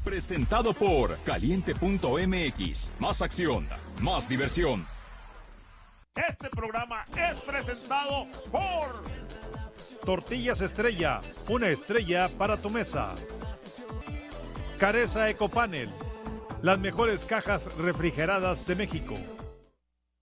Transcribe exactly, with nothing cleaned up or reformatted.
Presentado por Caliente punto M X. Más acción, más diversión. Este programa es presentado por Tortillas Estrella, una estrella para tu mesa. Careza Ecopanel, las mejores cajas refrigeradas de México.